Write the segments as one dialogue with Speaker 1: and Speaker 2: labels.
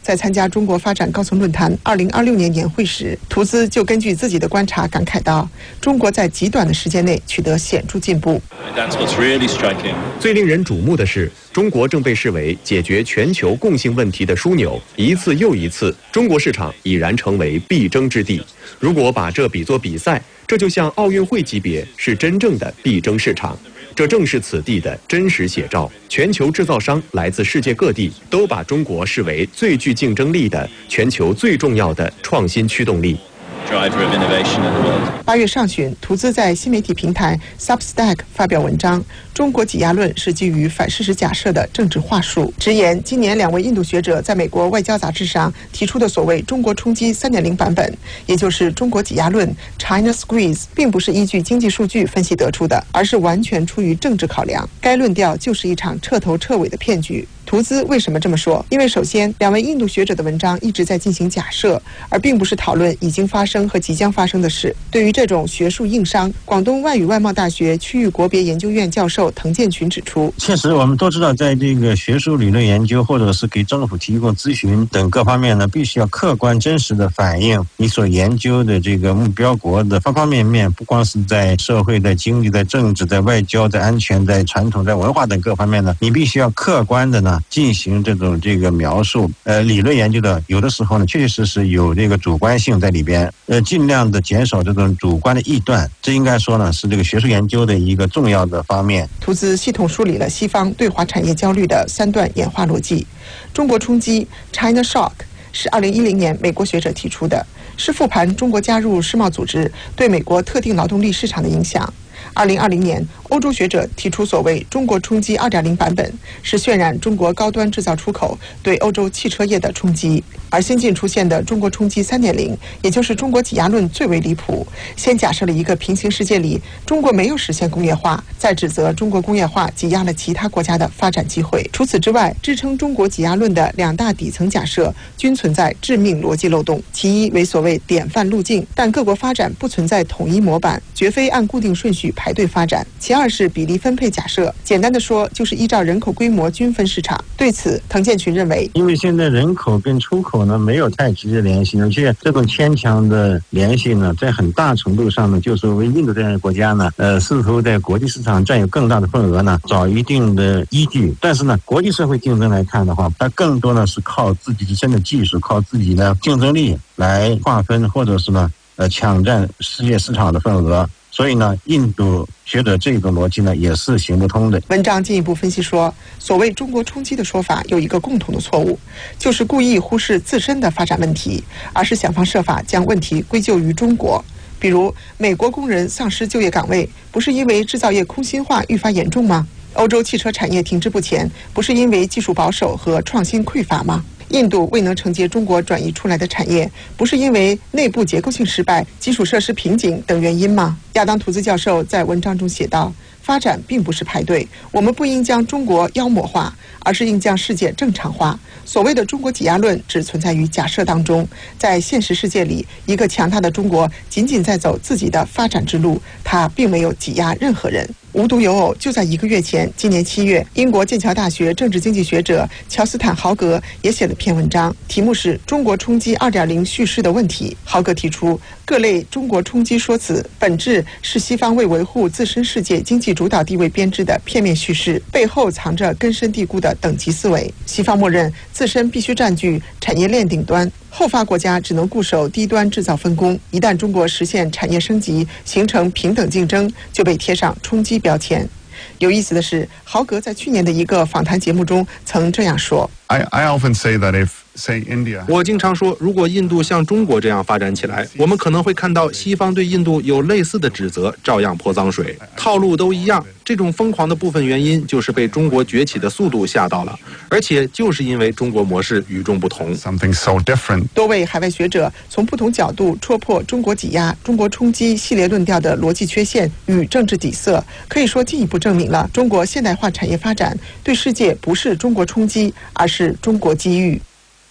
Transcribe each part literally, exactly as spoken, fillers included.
Speaker 1: 在参加中国发展高层论坛二零二六年年会时，图兹就根据自己的观察感慨道：“中国在极短的时间内取得显著进步。”
Speaker 2: 最令人瞩目的是，中国正被视为解决全球共性问题的枢纽，一次又一次，中国市场已然成为必争之地。如果把这比作比赛，这就像奥运会级别，是真正的必争市场。这正是此地的真实写照。全球制造商来自世界各地，都把中国视为最具竞争力的全球最重要的创新驱动力。
Speaker 1: 八月上旬，图兹在新媒体平台 Substack 发表文章，中国挤压论是基于反事实假设的政治话术，直言今年两位印度学者在美国外交杂志上提出的所谓中国冲击 三点零 版本，也就是中国挤压论 China Squeeze， 并不是依据经济数据分析得出的，而是完全出于政治考量。该论调就是一场彻头彻尾的骗局。图兹为什么这么说？因为首先，两位印度学者的文章一直在进行假设，而并不是讨论已经发生和即将发生的事。对于这种学术硬伤，广东外语外贸大学区域国别研究院教授滕建群指出，
Speaker 3: 确实我们都知道，在这个学术理论研究或者是给政府提供咨询等各方面呢，必须要客观真实的反映你所研究的这个目标国的方方面面，不光是在社会、在经济、在政治、在外交、在安全、在传统、在文化等各方面呢，你必须要客观的呢进行这种这个描述。呃，理论研究的有的时候呢，确确实实有这个主观性在里边，呃，尽量的减少这种主观的臆断，这应该说呢是这个学术研究的一个重要的方面。
Speaker 1: 图兹系统梳理了西方对华产业焦虑的三段演化逻辑。中国冲击 China Shock 是二零一零年美国学者提出的，是复盘中国加入世贸组织对美国特定劳动力市场的影响。二零二零年，欧洲学者提出所谓中国冲击 二点零 版本，是渲染中国高端制造出口对欧洲汽车业的冲击。而新近出现的中国冲击 三点零， 也就是中国挤压论最为离谱，先假设了一个平行世界里中国没有实现工业化，再指责中国工业化挤压了其他国家的发展机会。除此之外，支撑中国挤压论的两大底层假设均存在致命逻辑漏洞。其一为所谓典范路径，但各国发展不存在统一模板，绝非按固定顺序排队发展。其二是比例分配假设，简单的说就是依照人口规模均分市场。对此，滕建群认为，
Speaker 3: 因为现在人口跟出口呢没有太直接联系，而且这种牵强的联系呢，在很大程度上呢，就是为印度这样的国家呢，呃，试图在国际市场占有更大的份额呢，找一定的依据。但是呢，国际社会竞争来看的话，它更多呢是靠自己自身的技术，靠自己的竞争力来划分，或者是呢，呃，抢占世界市场的份额。所以呢，印度学者这种逻辑呢也是行不通的。
Speaker 1: 文章进一步分析说，所谓中国冲击的说法有一个共同的错误，就是故意忽视自身的发展问题，而是想方设法将问题归咎于中国。比如，美国工人丧失就业岗位，不是因为制造业空心化愈发严重吗？欧洲汽车产业停滞不前，不是因为技术保守和创新匮乏吗？印度未能承接中国转移出来的产业，不是因为内部结构性失败、基础设施瓶颈等原因吗？亚当·图兹教授在文章中写道，发展并不是排队，我们不应将中国妖魔化，而是应将世界正常化。所谓的中国挤压论只存在于假设当中，在现实世界里，一个强大的中国仅仅在走自己的发展之路，它并没有挤压任何人。无独有偶，就在一个月前，今年七月，英国剑桥大学政治经济学者乔斯坦·豪格也写了篇文章，题目是《中国冲击 二点零 叙事的问题》。豪格提出，各类中国冲击说辞本质是西方为维护自身世界经济主导地位编织的片面叙事，背后藏着根深蒂固的等级思维。西方默认自身必须占据产业链顶端，后发国家只能固守低端制造分工。一旦中国实现产业升级，形成平等竞争，就被贴上冲击标签。有意思的是，豪格在去年的一个访谈节目中曾这样说
Speaker 4: I, I often say that if Say India.
Speaker 5: 我经常说，如果印度像中国这样发展起来，我们可能会看到西方对印度有类似的指责，照样泼脏水，套路都一样。这种疯狂的部分原因就是被中国崛起的速度吓到了，而且就是因为中国模式与众不同。
Speaker 4: Something so different.
Speaker 1: 多位海外学者从不同角度戳破中国挤压、中国冲击系列论调的逻辑缺陷与政治底色，可以说进一步证明了中国现代化产业发展对世界不是中国冲击，而是中国机遇。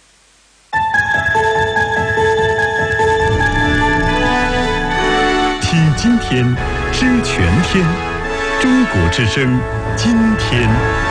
Speaker 6: 听今天，知全天，中国之声，今天。